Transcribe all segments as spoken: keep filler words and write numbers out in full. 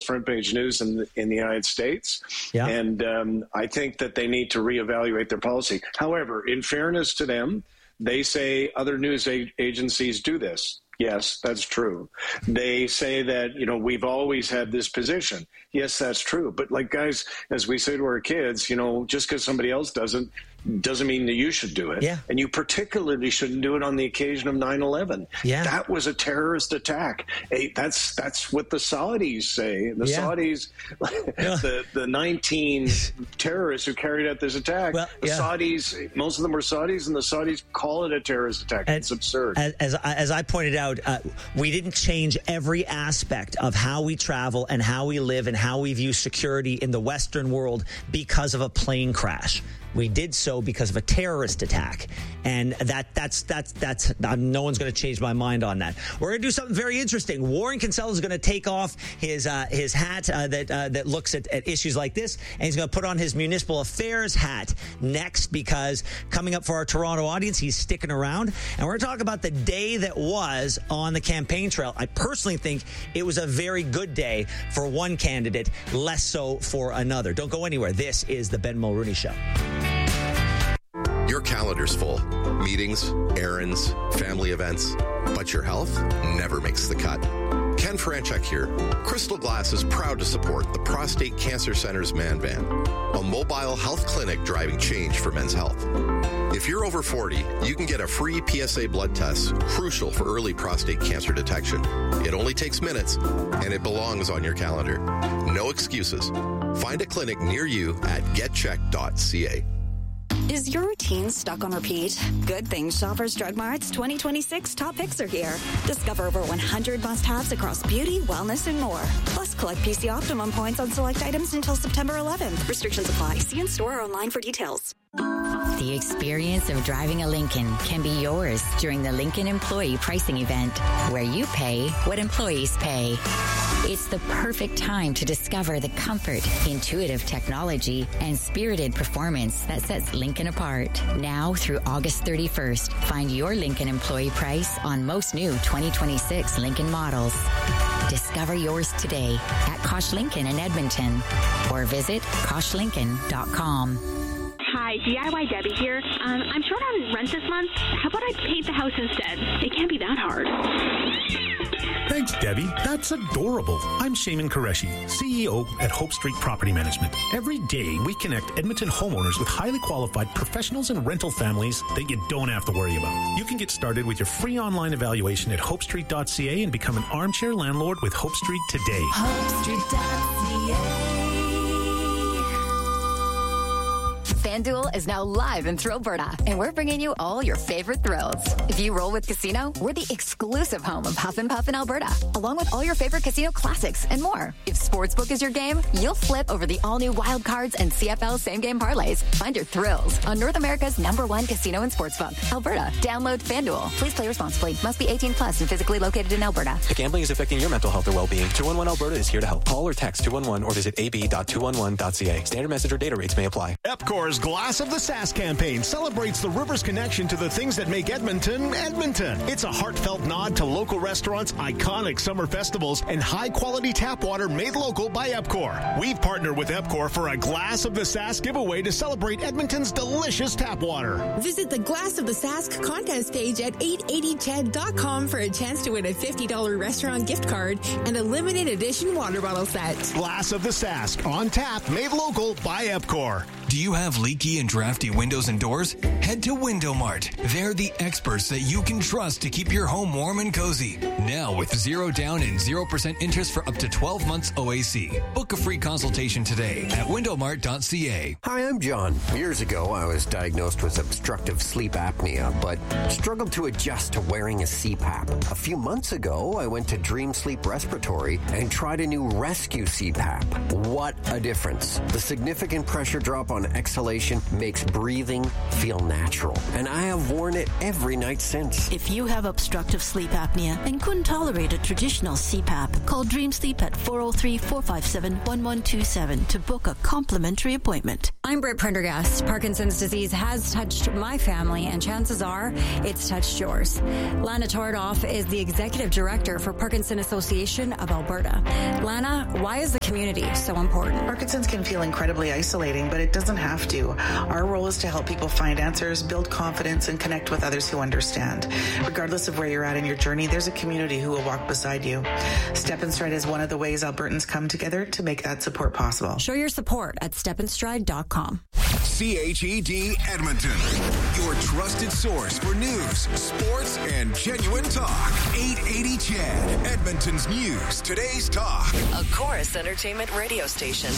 front page news in the, in the United States. Yeah. And um, I think that they need to reevaluate their policy. However, in fairness to them, they say other news a- agencies do this. Yes, that's true. They say that, you know, we've always had this position. Yes, that's true. But like, guys, as we say to our kids, you know, just because somebody else doesn't, doesn't mean that you should do it. Yeah. And you particularly shouldn't do it on the occasion of nine eleven. Yeah. That was a terrorist attack. Hey, that's that's what the Saudis say. The Yeah. Saudis, the, the nineteen terrorists who carried out this attack, Well, the yeah. Saudis, most of them were Saudis, and the Saudis call it a terrorist attack. And It's absurd. As, as, as I pointed out, uh, we didn't change every aspect of how we travel and how we live and how we view security in the Western world because of a plane crash. We did so because of a terrorist attack, and that that's that's that's uh, no one's going to change my mind on that. We're going to do something very interesting. Warren Kinsella is going to take off his uh, his hat uh, that uh, that looks at, at issues like this, and he's going to put on his municipal affairs hat next, because coming up for our Toronto audience, he's sticking around, and we're going to talk about the day that was on the campaign trail. I personally think it was a very good day for one candidate, less so for another. Don't go anywhere. This is the Ben Mulrooney Show. Your calendar's full. Meetings, errands, family events. But your health never makes the cut. Ken Franchuk here. Crystal Glass is proud to support the Prostate Cancer Center's Man Van, a mobile health clinic driving change for men's health. If you're over forty, you can get a free P S A blood test, crucial for early prostate cancer detection. It only takes minutes, and it belongs on your calendar. No excuses. Find a clinic near you at get check dot c a. Is your routine stuck on repeat? Good thing Shoppers Drug Mart's twenty twenty-six top picks are here. Discover over one hundred must-haves across beauty, wellness, and more. Plus, collect P C Optimum points on select items until September eleventh. Restrictions apply. See in-store or online for details. The experience of driving a Lincoln can be yours during the Lincoln Employee Pricing Event, where you pay what employees pay. It's the perfect time to discover the comfort, intuitive technology, and spirited performance that sets Lincoln apart. Now through August thirty-first, find your Lincoln employee price on most new twenty twenty-six Lincoln models. Discover yours today at Kosh Lincoln in Edmonton, or visit kosh lincoln dot com. Hi, D I Y Debbie here. Um, I'm short on rent this month. How about I paint the house instead? It can't be that hard. Thanks, Debbie. That's adorable. I'm Shaman Qureshi, C E O at Hope Street Property Management. Every day, we connect Edmonton homeowners with highly qualified professionals and rental families that you don't have to worry about. You can get started with your free online evaluation at hope street dot c a and become an armchair landlord with Hope Street today. hope street dot c a. FanDuel is now live in Thrillberta, and we're bringing you all your favorite thrills. If you roll with Casino, we're the exclusive home of Huff and Puff in Alberta, along with all your favorite casino classics and more. If Sportsbook is your game, you'll flip over the all-new Wild Cards and C F L same-game parlays. Find your thrills on North America's number one casino and sportsbook, Alberta. Download FanDuel. Please play responsibly. Must be eighteen plus and physically located in Alberta. If gambling is affecting your mental health or well-being, two one one Alberta is here to help. Call or text two one one or visit a b dot two one one dot c a. Standard message or data rates may apply. Epcor's Glass of the Sask campaign celebrates the river's connection to the things that make Edmonton, Edmonton. It's a heartfelt nod to local restaurants, iconic summer festivals, and high-quality tap water made local by Epcor. We've partnered with Epcor for a Glass of the Sask giveaway to celebrate Edmonton's delicious tap water. Visit the Glass of the Sask contest page at eight eighty ched dot com for a chance to win a fifty dollars restaurant gift card and a limited edition water bottle set. Glass of the Sask, on tap, made local by Epcor. Do you have leaky and drafty windows and doors? Head to Window Mart. They're the experts that you can trust to keep your home warm and cozy. Now with zero down and zero percent interest for up to twelve months O A C. Book a free consultation today at window mart dot c a. Hi, I'm John. Years ago, I was diagnosed with obstructive sleep apnea, but struggled to adjust to wearing a C PAP. A few months ago, I went to Dream Sleep Respiratory and tried a new Rescue C PAP. What a difference. The significant pressure drop on exhalation makes breathing feel natural. natural, and I have worn it every night since. If you have obstructive sleep apnea and couldn't tolerate a traditional C PAP, call Dream Sleep at four oh three, four five seven, one one two seven to book a complimentary appointment. I'm Britt Prendergast. Parkinson's disease has touched my family, and chances are it's touched yours. Lana Tordoff is the Executive Director for Parkinson Association of Alberta. Lana, why is the community so important? Parkinson's can feel incredibly isolating, but it doesn't have to. Our role is to help people find answers, build confidence, and connect with others who understand. Regardless of where you're at in your journey, there's a community who will walk beside you. Step in Stride is one of the ways Albertans come together to make that support possible. Show your support at step in stride dot com. C H E D Edmonton, your trusted source for news, sports, and genuine talk. eight eighty C H E D, Edmonton's news, today's talk. A Chorus Entertainment radio station.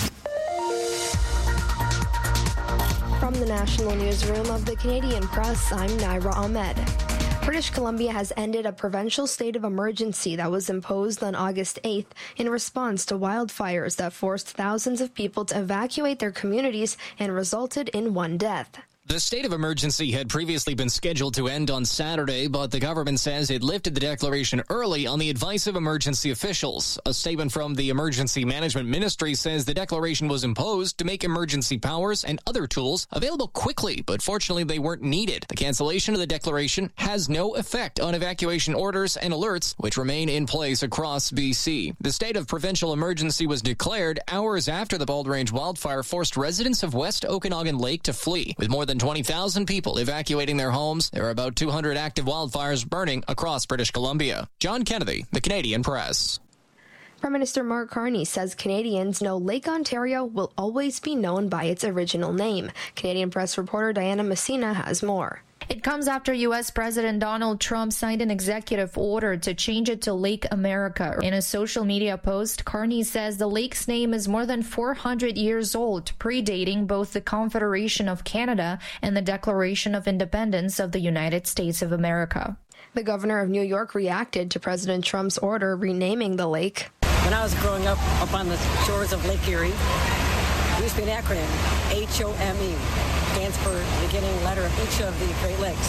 From the National Newsroom of the Canadian Press, I'm Naira Ahmed. British Columbia has ended a provincial state of emergency that was imposed on August eighth in response to wildfires that forced thousands of people to evacuate their communities and resulted in one death. The state of emergency had previously been scheduled to end on Saturday, but the government says it lifted the declaration early on the advice of emergency officials. A statement from the Emergency Management Ministry says the declaration was imposed to make emergency powers and other tools available quickly, but fortunately they weren't needed. The cancellation of the declaration has no effect on evacuation orders and alerts, which remain in place across B C. The state of provincial emergency was declared hours after the Bald Range wildfire forced residents of West Okanagan Lake to flee, with more than twenty thousand people evacuating their homes. There are about two hundred active wildfires burning across British Columbia. John Kennedy, the Canadian Press. Prime Minister Mark Carney says Canadians know Lake Ontario will always be known by its original name. Canadian Press reporter Diana Messina has more. It comes after U S President Donald Trump signed an executive order to change it to Lake America. In a social media post, Carney says the lake's name is more than four hundred years old, predating both the Confederation of Canada and the Declaration of Independence of the United States of America. The governor of New York reacted to President Trump's order renaming the lake. When I was growing up up on the shores of Lake Erie, there used to be an acronym, H O M E. Stands for the beginning letter of each of the Great Lakes.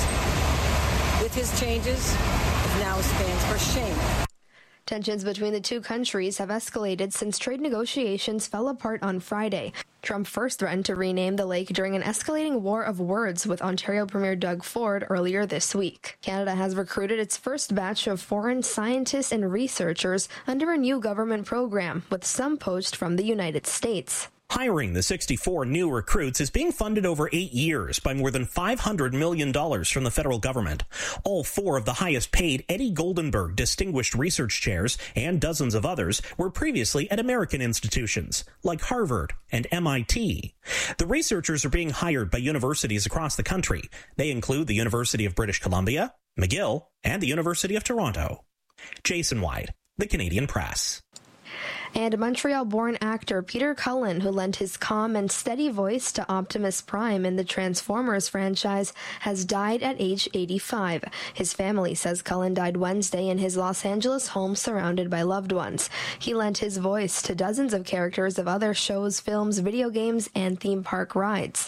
With his changes, it now stands for shame. Tensions between the two countries have escalated since trade negotiations fell apart on Friday. Trump first threatened to rename the lake during an escalating war of words with Ontario Premier Doug Ford earlier this week. Canada has recruited its first batch of foreign scientists and researchers under a new government program, with some poached from the United States. Hiring the sixty-four new recruits is being funded over eight years by more than five hundred million dollars from the federal government. All four of the highest paid Eddie Goldenberg Distinguished Research Chairs and dozens of others were previously at American institutions like Harvard and M I T. The researchers are being hired by universities across the country. They include the University of British Columbia, McGill, and the University of Toronto. Jason White, the Canadian Press. And Montreal-born actor Peter Cullen, who lent his calm and steady voice to Optimus Prime in the Transformers franchise, has died at age eighty-five. His family says Cullen died Wednesday in his Los Angeles home surrounded by loved ones. He lent his voice to dozens of characters of other shows, films, video games, and theme park rides.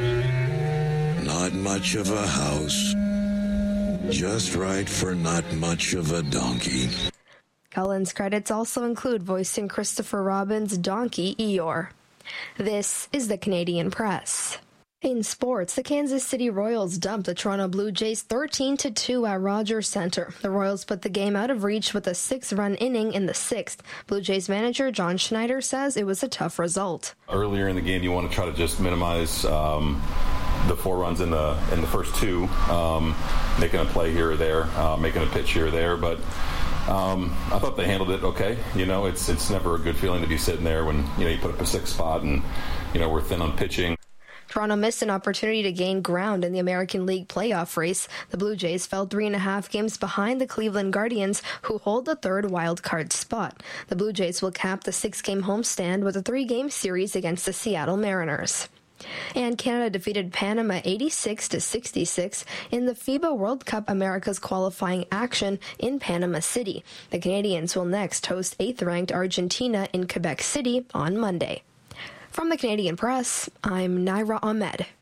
Not much of a house. Just right for not much of a donkey. Cullen's credits also include voicing Christopher Robin's donkey Eeyore. This is the Canadian Press. In sports, the Kansas City Royals dumped the Toronto Blue Jays thirteen to two at Rogers Centre. The Royals put the game out of reach with a six-run inning in the sixth. Blue Jays manager John Schneider says it was a tough result. Earlier in the game, you want to try to just minimize um, the four runs in the in the first two, um, making a play here or there, uh, making a pitch here or there, but Um, I thought they handled it okay. You know, it's it's never a good feeling to be sitting there when, you know, you put up a sixth spot and, you know, we're thin on pitching. Toronto missed an opportunity to gain ground in the American League playoff race. The Blue Jays fell three and a half games behind the Cleveland Guardians, who hold the third wild card spot. The Blue Jays will cap the six-game homestand with a three-game series against the Seattle Mariners. And Canada defeated Panama eighty-six to sixty-six in the FIBA World Cup America's qualifying action in Panama City. The Canadians will next host eighth-ranked Argentina in Quebec City on Monday. From the Canadian Press, I'm Naira Ahmed.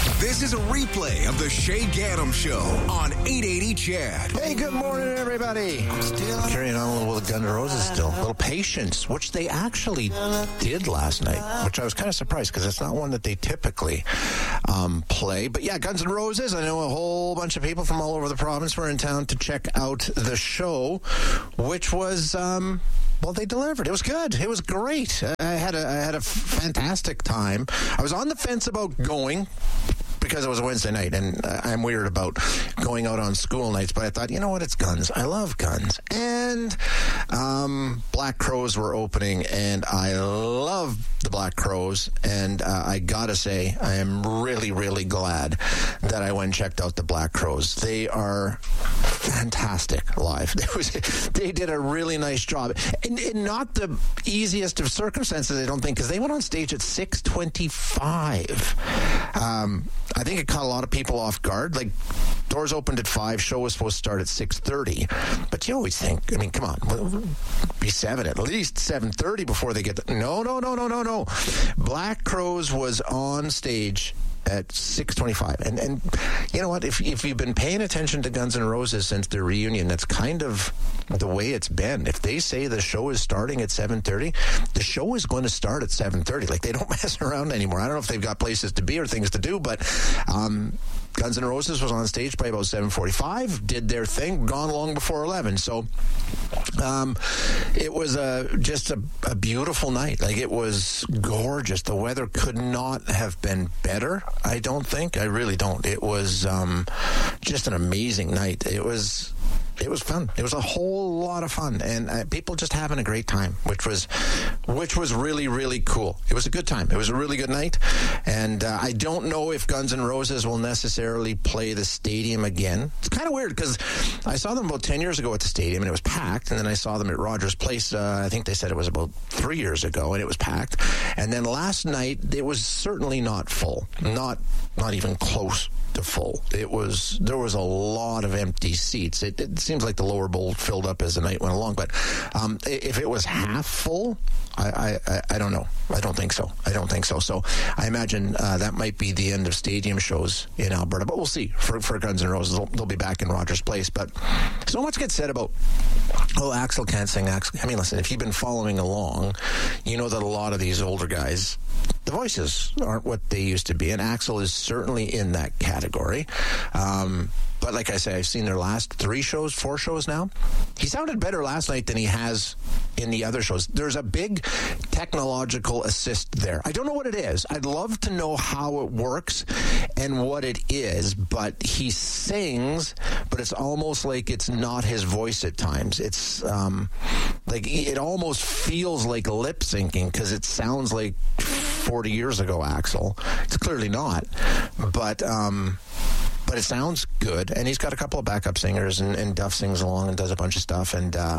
This is a replay of the Shay Gaddam Show on eight eighty C H E D. Hey, good morning, everybody. I'm still carrying on a little with Guns N' Roses still. A little Patience, which they actually did last night, which I was kind of surprised because it's not one that they typically um, play. But yeah, Guns N' Roses. I know a whole bunch of people from all over the province were in town to check out the show, which was... Um, Well, they delivered. It was good. It was great. I had a I had a fantastic time. I was on the fence about going because it was a Wednesday night, and uh, I'm weird about going out on school nights, but I thought, you know what, it's Guns. I love Guns. And um, Black Crowes were opening, and I love the Black Crowes, and uh, I gotta say, I am really, really glad that I went and checked out the Black Crowes. They are fantastic live. It was, they did a really nice job. And, and not the easiest of circumstances, I don't think, because they went on stage at six twenty-five. Um, I think it caught a lot of people off guard. Like, doors opened at five, show was supposed to start at six thirty. But you always think, I mean, come on, be seven, at least seven thirty before they get the... No, no, no, no, no, no. Black Crowes was on stage at six twenty-five. And, and you know what? If, if you've been paying attention to Guns N' Roses since their reunion, that's kind of the way it's been. If they say the show is starting at seven thirty, the show is going to start at seven thirty. Like, they don't mess around anymore. I don't know if they've got places to be or things to do, but um, Guns N' Roses was on stage by about seven forty-five, did their thing, gone long before eleven. So um, it was a, just a, a beautiful night. Like, it was gorgeous. The weather could not have been better, I don't think. I really don't. It was um, just an amazing night. It was... It was fun. It was a whole lot of fun, and uh, people just having a great time, which was, which was really, really cool. It was a good time. It was a really good night, and uh, I don't know if Guns N' Roses will necessarily play the stadium again. It's kind of weird because I saw them about ten years ago at the stadium, and it was packed, and then I saw them at Rogers Place. Uh, I think they said it was about three years ago, and it was packed. And then last night, it was certainly not full, not not even close to full. It was, there was a lot of empty seats. It, it seems like the lower bowl filled up as the night went along, but um, if it was half full, I, I, I don't know. I don't think so. I don't think so. So I imagine uh, that might be the end of stadium shows in Alberta, but we'll see. For, for Guns N' Roses, they'll, they'll be back in Rogers Place, but so much gets said about, oh, Axl can't sing. Axl. I mean, listen, if you've been following along, you know that a lot of these older guys, the voices aren't what they used to be, and Axl is certainly in that category. Um, but like I say, I've seen their last three shows, four shows now. He sounded better last night than he has in the other shows. There's a big technological assist there. I don't know what it is. I'd love to know how it works and what it is, but he sings, but it's almost like it's not his voice at times. It's um, like it almost feels like lip syncing because it sounds like forty years ago, Axl. It's clearly not, but um, but it sounds good. And he's got a couple of backup singers, and, and Duff sings along and does a bunch of stuff. And uh,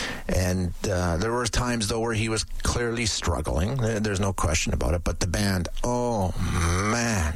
and uh, there were times though where he was clearly struggling. There's no question about it. But the band, oh man,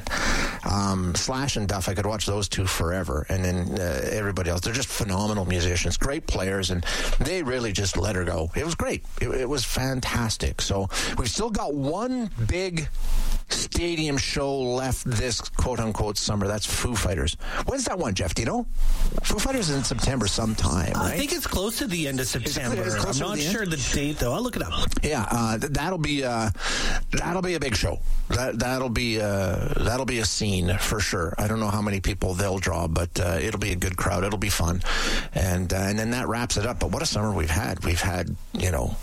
um, Slash and Duff, I could watch those two forever. And then uh, everybody else, they're just phenomenal musicians, great players, and they really just let her go. It was great. It, it was fantastic. So we've still got one big stadium show left this quote-unquote summer. That's Foo Fighters. When's that one, Jeff? Do you know? Foo Fighters is in September sometime, right? I think it's close to the end of September. It's, it's I'm not the sure the date, though. I'll look it up. Yeah, uh, th- that'll be uh, that'll be a big show. That that'll be uh, that'll be a scene for sure. I don't know how many people they'll draw, but uh, it'll be a good crowd. It'll be fun, and uh, and then that wraps it up. But what a summer we've had. We've had, you know,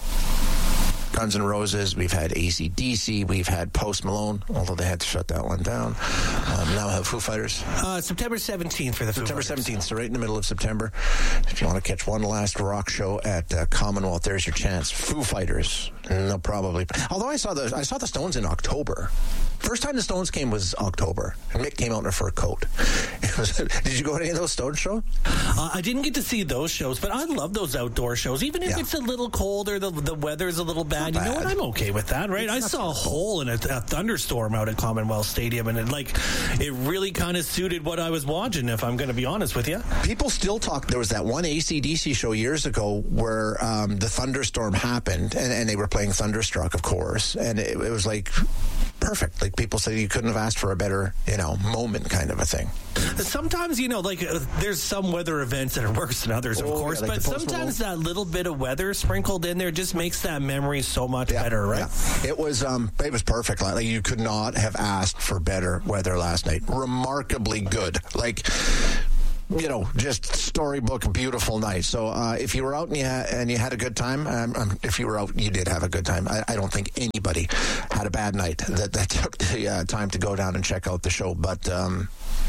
Guns N' Roses, we've had A C D C, we've had Post Malone, although they had to shut that one down. Um, now we have Foo Fighters. Uh, September seventeenth for the September Foo seventeenth, so right in the middle of September. If you want to catch one last rock show at uh, Commonwealth, there's your chance. Foo Fighters. And they'll probably... Although I saw the I saw the Stones in October. First time the Stones came was October. And Mick came out in a fur coat. It was, did you go to any of those Stones shows? Uh, I didn't get to see those shows, but I love those outdoor shows. Even if yeah. it's a little colder, the, the weather's a little bad. You know what? I'm okay with that, right? It's I saw a hole in a, a thunderstorm out at Commonwealth Stadium, and it like it really kind of suited what I was watching, if I'm going to be honest with you. People still talk. There was that one A C D C show years ago where um, the thunderstorm happened, and, and they were playing Thunderstruck, of course, and it, it was like perfect. Like people say, you couldn't have asked for a better, you know, moment kind of a thing. Sometimes, you know, like uh, there's some weather events that are worse than others, of oh, course, yeah, like but sometimes that little bit of weather sprinkled in there just makes that memory so much yeah, better, right? Yeah. It was um, it was perfect. Like, you could not have asked for better weather last night. Remarkably good. Like, you know, just storybook, beautiful night. So uh, if you were out and you, ha- and you had a good time, um, um, if you were out, you did have a good time. I, I don't think anybody had a bad night that, that took the uh, time to go down and check out the show. But um,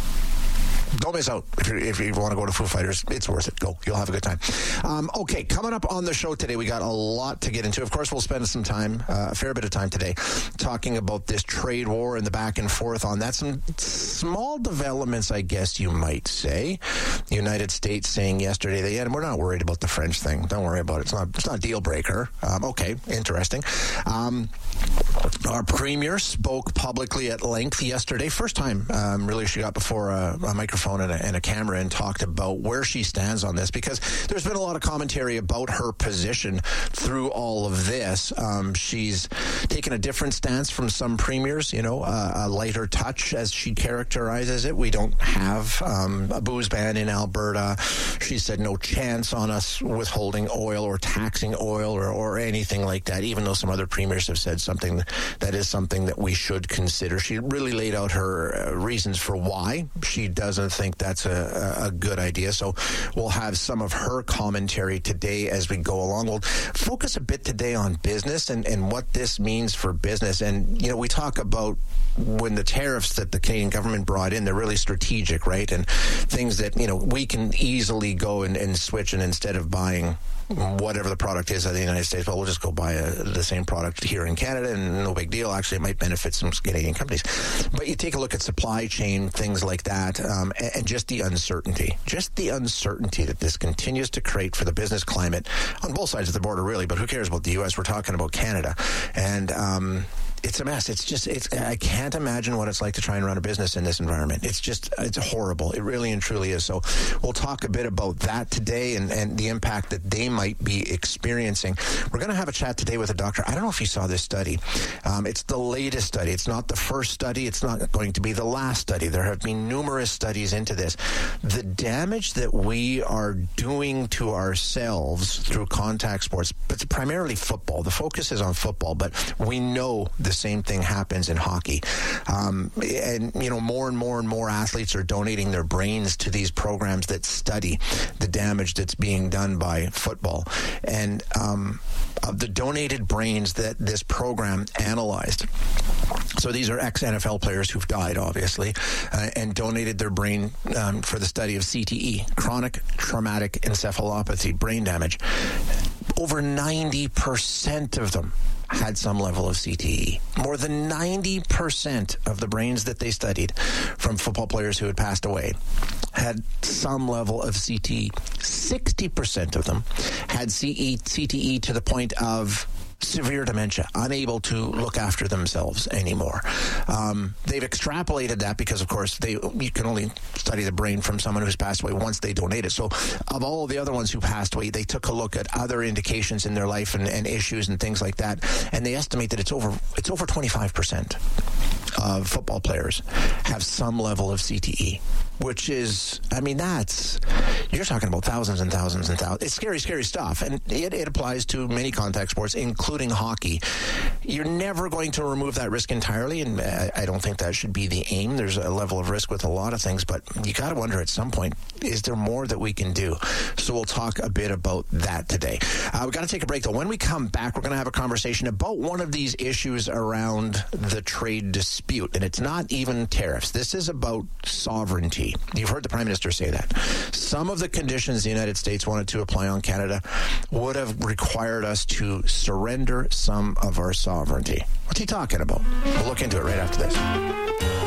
don't miss out. If, if you want to go to Foo Fighters, it's worth it. Go. You'll have a good time. Um, okay, coming up on the show today, we got a lot to get into. Of course, we'll spend some time, uh, a fair bit of time today, talking about this trade war and the back and forth on that. Some small developments, I guess you might say. The United States saying yesterday that, yeah, we're not worried about the French thing. Don't worry about it. It's not, it's not a deal breaker. Um, okay, interesting. Um, our premier spoke publicly at length yesterday. First time, um, really, she got before a, a microphone And a, and a camera and talked about where she stands on this, because there's been a lot of commentary about her position through all of this. Um, she's taken a different stance from some premiers, you know, uh, a lighter touch, as she characterizes it. We don't have um, a booze ban in Alberta. She said no chance on us withholding oil or taxing oil or, or anything like that, even though some other premiers have said something that is something that we should consider. She really laid out her uh, reasons for why she doesn't think that's a, a good idea. So we'll have some of her commentary today as we go along. We'll focus a bit today on business and, and what this means for business. And, you know, we talk about when the tariffs that the Canadian government brought in, they're really strategic, right? And things that, you know, we can easily go and, and switch, and instead of buying whatever the product is of the United States, well, we'll just go buy a, the same product here in Canada, and no big deal. Actually, it might benefit some Canadian companies. But you take a look at supply chain, things like that, um, and, and just the uncertainty, just the uncertainty that this continues to create for the business climate on both sides of the border, really. But who cares about the U S? We're talking about Canada. And, um, it's a mess. It's just, it's, I can't imagine what it's like to try and run a business in this environment. It's just, it's horrible. It really and truly is. So we'll talk a bit about that today and, and the impact that they might be experiencing. We're going to have a chat today with a doctor. I don't know if you saw this study. Um, it's the latest study. It's not the first study. It's not going to be the last study. There have been numerous studies into this. The damage that we are doing to ourselves through contact sports, but primarily football. The focus is on football, but we know the same thing happens in hockey. Um, and, you know, more and more and more athletes are donating their brains to these programs that study the damage that's being done by football. And um, of the donated brains that this program analyzed, so these are ex-N F L players who've died, obviously, uh, and donated their brain um, for the study of C T E, chronic traumatic encephalopathy, brain damage. Over ninety percent of them had some level of C T E. More than ninety percent of the brains that they studied from football players who had passed away had some level of C T E. sixty percent of them had C T E to the point of severe dementia, unable to look after themselves anymore. Um, they've extrapolated that because, of course, they you can only study the brain from someone who's passed away once they donate it. So of all the other ones who passed away, they took a look at other indications in their life and, and issues and things like that, and they estimate that it's over it's over twenty-five percent of football players have some level of C T E, which is, I mean, that's, you're talking about thousands and thousands and thousands. It's scary, scary stuff, and it, it applies to many contact sports, including hockey. You're never going to remove that risk entirely, and I, I don't think that should be the aim. There's a level of risk with a lot of things, but you got to wonder at some point, is there more that we can do? So we'll talk a bit about that today. Uh, we've got to take a break, though. When we come back, we're going to have a conversation about one of these issues around the trade dispute, and it's not even tariffs. This is about sovereignty. You've heard the Prime Minister say that. Some of the conditions the United States wanted to apply on Canada would have required us to surrender some of our sovereignty. What's he talking about? We'll look into it right after this.